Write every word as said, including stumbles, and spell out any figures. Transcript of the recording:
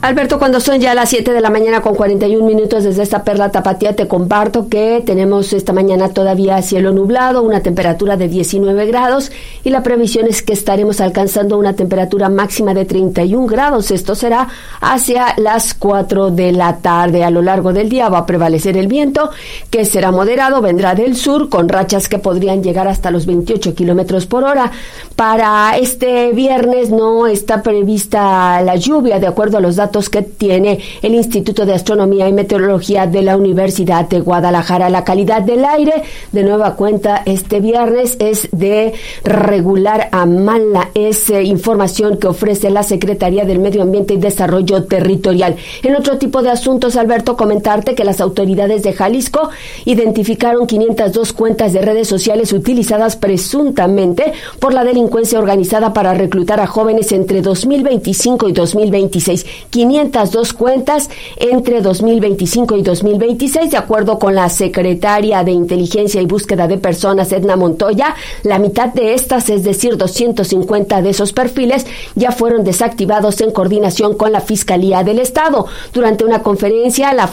Alberto, cuando son ya las siete de la mañana con cuarenta y un minutos desde esta perla tapatía, te comparto que tenemos esta mañana todavía cielo nublado, una temperatura de diecinueve grados y la previsión es que estaremos alcanzando una temperatura máxima de treinta y un grados. Esto será hacia las cuatro de la tarde. A lo largo del día va a prevalecer el viento, que será moderado, vendrá del sur con rachas que podrían llegar hasta los veintiocho kilómetros por hora. Para este viernes no está prevista la lluvia, de acuerdo a los datos que tiene el Instituto de Astronomía y Meteorología de la Universidad de Guadalajara. La calidad del aire, de nueva cuenta, este viernes es de regular a mala. Es eh, información que ofrece la Secretaría del Medio Ambiente y Desarrollo Territorial. En otro tipo de asuntos, Alberto, comentarte que las autoridades de Jalisco identificaron quinientas dos cuentas de redes sociales utilizadas presuntamente por la delincuencia organizada para reclutar a jóvenes entre dos mil veinticinco y dos mil veintiséis. quinientas dos cuentas entre dos mil veinticinco y dos mil veintiséis, de acuerdo con la secretaria de Inteligencia y Búsqueda de Personas, Edna Montoya. La mitad de estas, es decir, doscientos cincuenta de esos perfiles, ya fueron desactivados en coordinación con la Fiscalía del Estado. Durante una conferencia, la